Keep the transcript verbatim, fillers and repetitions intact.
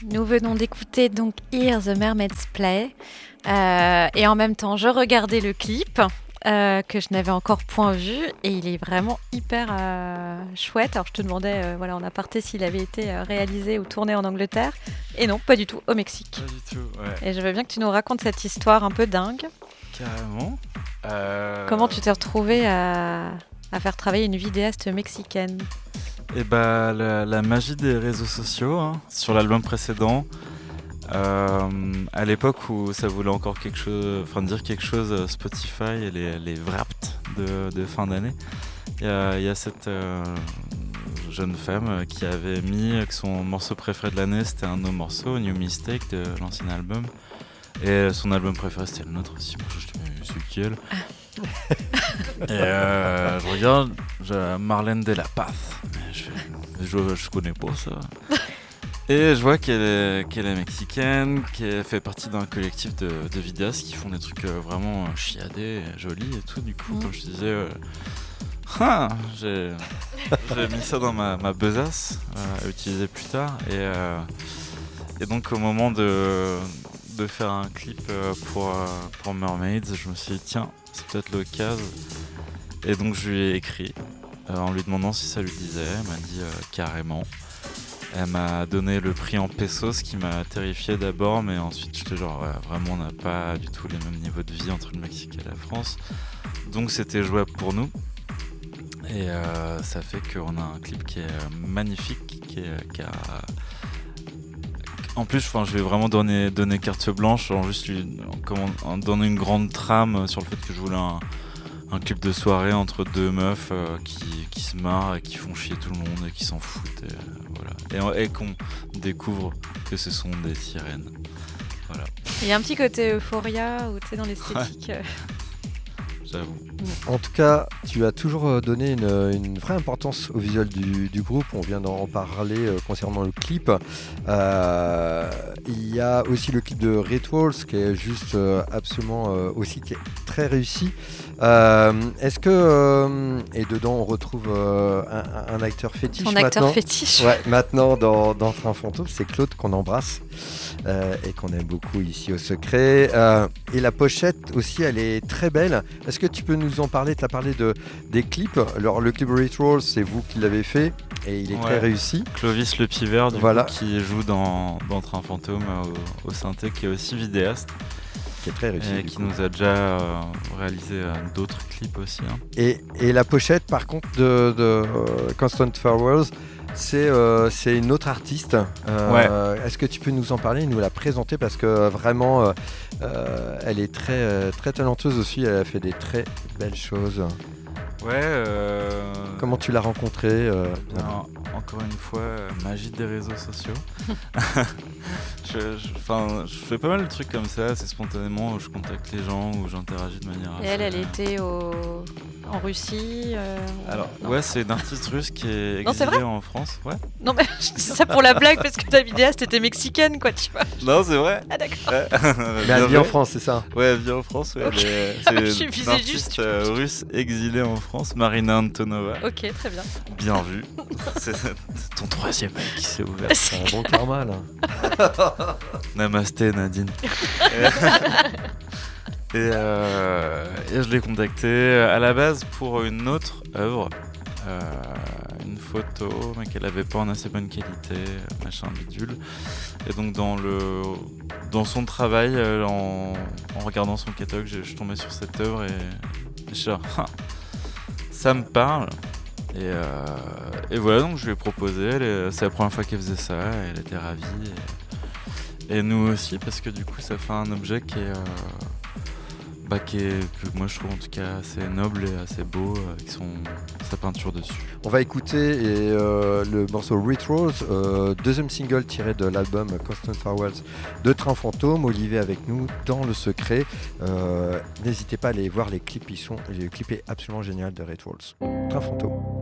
Nous venons d'écouter donc Hear the Mermaid's Play euh, et en même temps je regardais le clip euh, que je n'avais encore point vu et il est vraiment hyper euh, chouette. Alors je te demandais euh, voilà, en aparté s'il avait été euh, réalisé ou tourné en Angleterre et non, pas du tout, au Mexique. Pas du tout, ouais. Et je veux bien que tu nous racontes cette histoire un peu dingue. Carrément. Euh... Comment tu t'es retrouvé à, à faire travailler une vidéaste mexicaine? Et bah la, la magie des réseaux sociaux, hein, sur l'album précédent, euh, à l'époque où ça voulait encore quelque chose, enfin dire quelque chose, Spotify et les, les Wrapped de, de fin d'année, il y a, y a cette euh, jeune femme qui avait mis que son morceau préféré de l'année c'était un de nos morceaux, New Mistake de l'ancien album, et son album préféré c'était le nôtre aussi. Moi je dis mais c'est qui elle? Et euh, je regarde, j'ai Marlène de la Paz. Je, fais, je, je connais pas ça. Et je vois qu'elle est, qu'elle est mexicaine, qu'elle fait partie d'un collectif de, de vidéastes qui font des trucs vraiment chiadés, jolis et tout. Du coup, mmh. comme je disais, euh, ah, j'ai, j'ai mis ça dans ma, ma besace euh, à utiliser plus tard. Et, euh, et donc, au moment de, de faire un clip pour, pour Mermaids, je me suis dit, tiens, c'est peut-être l'occasion. Et donc je lui ai écrit euh, en lui demandant si ça lui disait. Elle m'a dit euh, carrément. Elle m'a donné le prix en pesos, ce qui m'a terrifié d'abord, mais ensuite j'étais genre ouais, vraiment on n'a pas du tout les mêmes niveaux de vie entre le Mexique et la France. Donc c'était jouable pour nous. Et euh, ça fait qu'on a un clip qui est magnifique, qui, est, qui a... En plus, je vais vraiment donner, donner carte blanche en juste lui en, en donnant une grande trame sur le fait que je voulais un, un clip de soirée entre deux meufs euh, qui, qui se marrent et qui font chier tout le monde et qui s'en foutent. Et, euh, voilà. et, et qu'on découvre que ce sont des sirènes. Voilà. Il y a un petit côté euphoria où tu es dans l'esthétique. Ouais. J'avoue. En tout cas, tu as toujours donné une, une vraie importance au visuel du, du groupe. On vient d'en parler euh, concernant le clip. Euh, il y a aussi le clip de Rituals qui est juste euh, absolument euh, aussi qui est très réussi. Euh, est-ce que euh, et dedans on retrouve euh, un, un acteur fétiche Ton maintenant. acteur fétiche. Ouais, maintenant dans, dans Train Fantôme, c'est Claude qu'on embrasse euh, et qu'on aime beaucoup ici au Secret. Euh, et la pochette aussi, elle est très belle. Est-ce que tu peux nous en parler? Tu as parlé de, des clips. Alors, le clip Rituals, c'est vous qui l'avez fait et il est ouais. très réussi. Clovis Le Pivert, du voilà. coup, qui joue dans, dans Train Fantôme au, au synthé, qui est aussi vidéaste. Qui est très réussi. Et qui coup. nous a déjà euh, réalisé euh, d'autres clips aussi. Hein. Et, et la pochette, par contre, de, de euh, Constant Farewells, c'est, euh, c'est une autre artiste. Euh, ouais. Est-ce que tu peux nous en parler et nous la présenter? Parce que vraiment, euh, euh, elle est très, euh, très talentueuse aussi. Elle a fait des très belles choses. Ouais. Euh... Comment tu l'as rencontrée euh, Alors, encore une fois, euh, magie des réseaux sociaux. je, je, je fais pas mal de trucs comme ça, c'est spontanément, où je contacte les gens, où j'interagis de manière Et assez... elle, elle était au... en Russie euh... Alors, non. ouais, c'est une artiste russe qui est non, exilée c'est en France. Ouais. Non, mais je dis ça pour la blague, parce que ta vidéaste était mexicaine, quoi, tu vois. Non, c'est vrai. Ah, d'accord. Ouais. Mais elle vit en France, c'est ça? Ouais, elle vit en France, ouais. Okay. Mais c'est je une juste, artiste euh, russe exilée en France, Marina Antonova. Ok, très bien. Bien vu. C'est ton troisième œil qui s'est ouvert. C'est un bon karma, là. Namasté, Nadine. Et, euh, et je l'ai contacté à la base pour une autre œuvre, euh, une photo, mais qu'elle avait pas en assez bonne qualité, machin bidule. Et donc dans le, dans son travail, en, en regardant son catalogue, je, je suis tombé sur cette œuvre et, et je suis là, ça me parle. Et, euh, et voilà, donc je lui ai proposé. Elle est, c'est la première fois qu'elle faisait ça. Elle était ravie. Et, et nous aussi, parce que du coup, ça fait un objet qui est, euh, bah, qui est, que moi je trouve en tout cas assez noble et assez beau, avec son, sa peinture dessus. On va écouter et, euh, le morceau Rituals, euh, deuxième single tiré de l'album Constant Farewells de Train Fantôme. Olivier avec nous dans le secret. Euh, n'hésitez pas à aller voir les clips, ils sont, le clip est absolument génial de Rituals. Train Fantôme.